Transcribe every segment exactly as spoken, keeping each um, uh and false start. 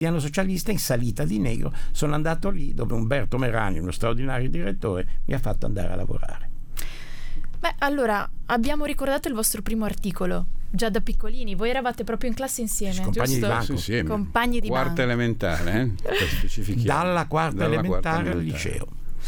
piano socialista in salita di negro. Sono andato lì dove Umberto Merani, uno straordinario direttore, mi ha fatto andare a lavorare. Beh, allora, abbiamo ricordato il vostro primo articolo, già da piccolini. Voi eravate proprio in classe insieme, Sì, compagni giusto? di banco. Insieme. Compagni di quarta banco. elementare, eh? Per specifichiamo. Dalla quarta Dalla elementare quarta al elementare. liceo.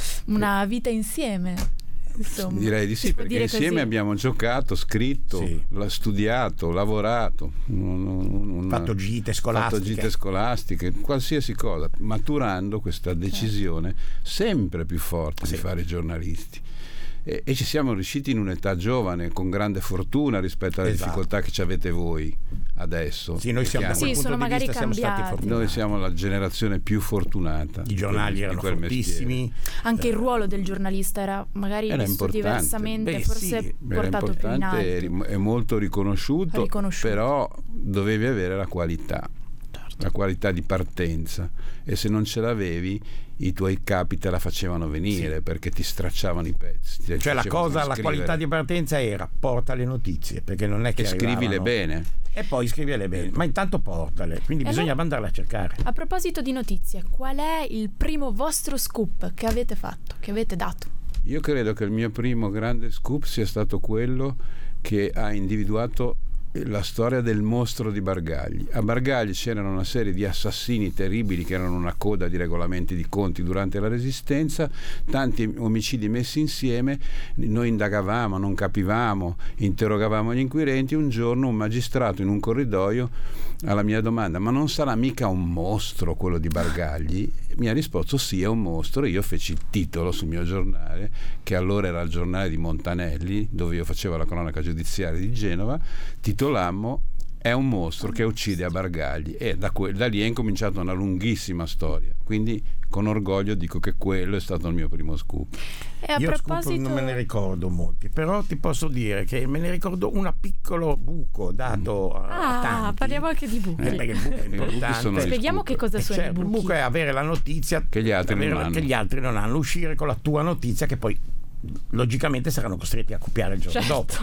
Una vita insieme. Insomma, direi di sì, si può perché dire insieme così. abbiamo giocato, scritto, Sì. la- studiato, lavorato, un- un- un- Fatto gite fatto scolastiche. gite scolastiche, qualsiasi cosa, maturando questa decisione sempre più forte Sì. di fare i giornalisti. E, e ci siamo riusciti in un'età giovane, con grande fortuna rispetto alle Esatto. difficoltà che ci avete voi adesso. Sì, noi siamo da Perché quel Sì, punto sono di magari vista siamo stati cambiati. fortunati. noi siamo la generazione più fortunata. I giornali di erano quel mestiere. fortissimi. Anche il ruolo del giornalista era magari Era visto importante. diversamente, Beh, forse sì, Era portato più in alto. importante, è molto riconosciuto, Riconosciuto. però dovevi avere la qualità, la qualità di partenza, e se non ce l'avevi i tuoi capi te la facevano venire, Sì. perché ti stracciavano i pezzi, ti Cioè la facevano cosa, la scrivere. qualità di partenza era porta le notizie, perché non è che e scrivile arrivavano- bene. e poi scrivile bene, ma intanto portale, quindi E bisogna allora- andarle a cercare. A proposito di notizie, qual è il primo vostro scoop che avete fatto, che avete dato? Io credo che il mio primo grande scoop sia stato quello che ha individuato la storia del mostro di Bargagli. A Bargagli c'erano una serie di assassini terribili che erano una coda di regolamenti di conti durante la Resistenza, tanti omicidi messi insieme, noi indagavamo, non capivamo, interrogavamo gli inquirenti. Un giorno un magistrato in un corridoio alla mia domanda: ma non sarà mica un mostro quello di Bargagli? Mi ha risposto: sì, è un mostro. Io feci il titolo sul mio giornale, che allora era il giornale di Montanelli, dove io facevo la cronaca giudiziaria di Genova. Titolammo "È un mostro che uccide a Bargagli", e da, que- da lì è incominciata una lunghissima storia. Quindi con orgoglio dico che quello è stato il mio primo scoop. E a Io proposito, scoop non me ne ricordo molti, però ti posso dire che me ne ricordo un piccolo buco dato a Ah, tanti. parliamo anche di buchi. Eh, perché il buco è I buchi importante. sono gli Spieghiamo scoop. che cosa Eh, sono certo, i il buchi. buco è avere la notizia Che gli altri non avere- hanno. che gli altri non hanno, uscire con la tua notizia che poi logicamente saranno costretti a copiare il giorno Certo. dopo.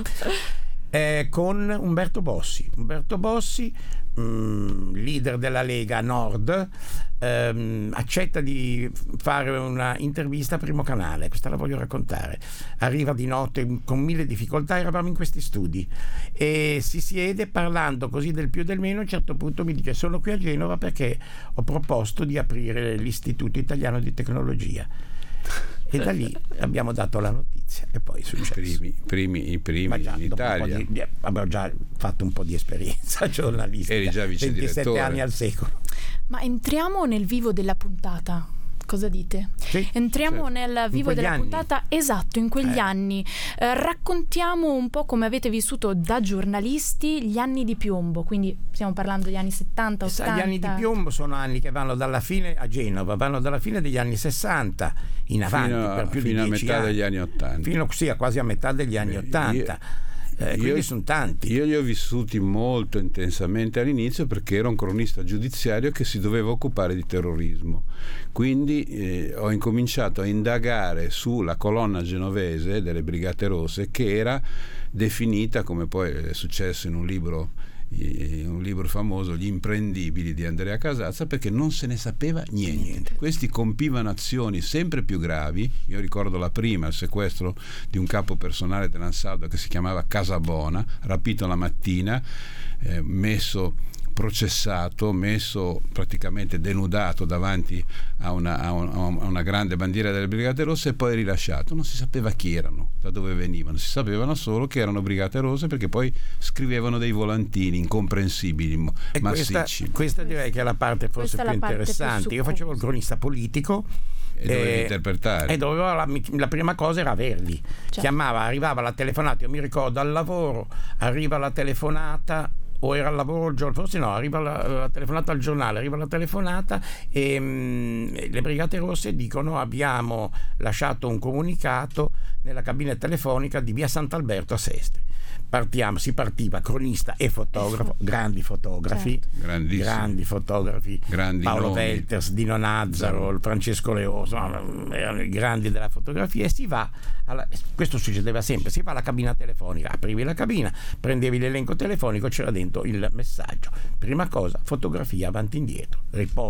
Eh, con Umberto Bossi. Umberto Bossi, mh, leader della Lega Nord, ehm, accetta di fare una intervista a Primo Canale. Questa la voglio raccontare. Arriva di notte con mille difficoltà, eravamo in questi studi e si siede parlando così del più e del meno. A un certo punto mi dice: sono qui a Genova perché ho proposto di aprire l'Istituto Italiano di Tecnologia. E da lì abbiamo dato la notizia e poi è I successo. primi, primi, i primi Ma già in dopo un po' Italia. di- di- avevo già fatto un po' di esperienza giornalistica. Eri già vice ventisette direttore. anni al secolo. Ma entriamo nel vivo della puntata. Cosa dite? Sì. Entriamo Sì. nel vivo quegli della anni. puntata, esatto, in quegli Eh. anni. Eh, raccontiamo un po' come avete vissuto da giornalisti gli anni di piombo, quindi stiamo parlando degli anni settanta, Sai, ottanta. gli anni di piombo sono anni che vanno dalla fine a Genova, vanno dalla fine degli anni sessanta in avanti Fino a- per più fino a di dieci metà anni. degli anni ottanta. Fino sì, a quasi a metà degli anni Beh, ottanta. Eh, quindi io- sono tanti. Io li ho vissuti molto intensamente all'inizio, perché ero un cronista giudiziario che si doveva occupare di terrorismo. Quindi eh, ho incominciato a indagare sulla colonna genovese delle Brigate Rosse, che era definita, come poi è successo in un libro in un libro famoso, Gli imprendibili di Andrea Casazza, perché non se ne sapeva niente. Niente. Questi compivano azioni sempre più gravi. Io ricordo la prima, il sequestro di un capo personale dell'Ansaldo che si chiamava Casabona, rapito la mattina, eh, messo processato, messo praticamente denudato davanti a una, a un- a una grande bandiera delle Brigate Rosse, e poi rilasciato. Non si sapeva chi erano, da dove venivano, si sapevano solo che erano Brigate Rosse, perché poi scrivevano dei volantini incomprensibili, mo- E questa, massicci. questa direi che è la parte forse Questa è più la parte più interessante. Io facevo il cronista politico E dovevi eh, interpretare. e dovevo la, la prima cosa era averli. Certo. Chiamava, arrivava la telefonata, io mi ricordo al lavoro, arriva la telefonata, o era al lavoro il giorno, forse no, arriva la, la telefonata al giornale, arriva la telefonata e mh, le Brigate Rosse dicono: abbiamo lasciato un comunicato nella cabina telefonica di via Sant'Alberto a Sestri. partiamo, si partiva cronista e fotografo, grandi fotografi, Certo. grandi fotografi, Grandi Paolo nomi. Velters, Dino Nazzaro, Francesco Leoso, erano i grandi della fotografia, e si va alla, questo succedeva sempre, si va alla cabina telefonica, aprivi la cabina, prendevi l'elenco telefonico, c'era dentro il messaggio, prima cosa fotografia avanti e indietro, riposo